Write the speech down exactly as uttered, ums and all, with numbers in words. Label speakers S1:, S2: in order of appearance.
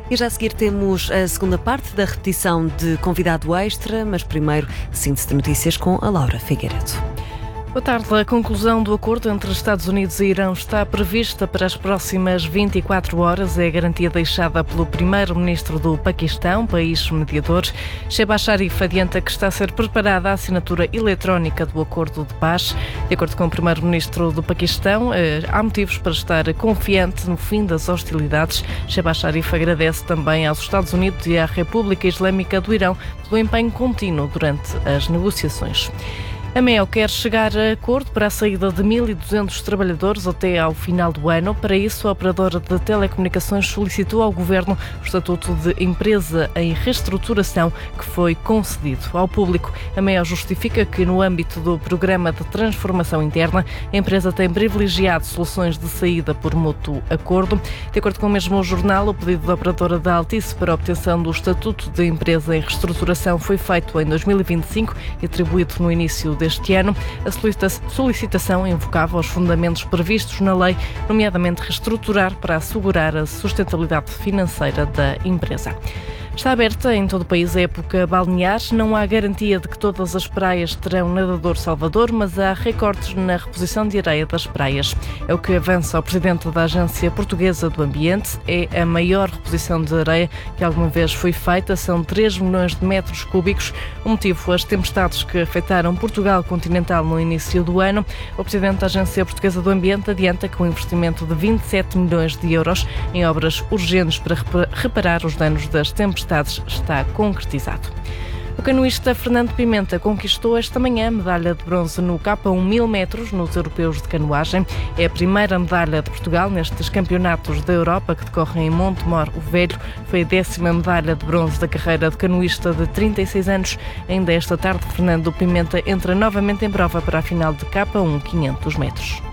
S1: E já a seguir temos a segunda parte da repetição de Convidado Extra, mas primeiro síntese de notícias com a Laura Figueiredo.
S2: Boa tarde. A conclusão do acordo entre Estados Unidos e Irão está prevista para as próximas vinte e quatro horas. É a garantia deixada pelo primeiro-ministro do Paquistão, país mediador. Shehbaz Sharif adianta que está a ser preparada a assinatura eletrónica do acordo de paz. De acordo com o primeiro-ministro do Paquistão, há motivos para estar confiante no fim das hostilidades. Shehbaz Sharif agradece também aos Estados Unidos e à República Islâmica do Irão pelo empenho contínuo durante as negociações. A Mel quer chegar a acordo para a saída de mil e duzentos trabalhadores até ao final do ano. Para isso, a operadora de telecomunicações solicitou ao Governo o estatuto de empresa em reestruturação que foi concedido ao público. A Mel justifica que, no âmbito do programa de transformação interna, a empresa tem privilegiado soluções de saída por mútuo acordo. De acordo com o mesmo jornal, o pedido da operadora da Altice para a obtenção do estatuto de empresa em reestruturação foi feito em dois mil e vinte e cinco e atribuído no início deste ano. A solicitação invocava os fundamentos previstos na lei, nomeadamente reestruturar para assegurar a sustentabilidade financeira da empresa. Está aberta em todo o país a época balnear. Não há garantia de que todas as praias terão nadador salvador, mas há recortes na reposição de areia das praias. É o que avança o presidente da Agência Portuguesa do Ambiente. É a maior reposição de areia que alguma vez foi feita. São três milhões de metros cúbicos. O motivo, as tempestades que afetaram Portugal continental no início do ano. O presidente da Agência Portuguesa do Ambiente adianta que um investimento de vinte e sete milhões de euros em obras urgentes para reparar os danos das tempestades está concretizado. O canoísta Fernando Pimenta conquistou esta manhã a medalha de bronze no K um mil metros nos Europeus de Canoagem. É a primeira medalha de Portugal nestes campeonatos da Europa que decorrem em Montemor o Velho. Foi a décima medalha de bronze da carreira de canoísta de trinta e seis anos. Ainda esta tarde, Fernando Pimenta entra novamente em prova para a final de K um quinhentos metros.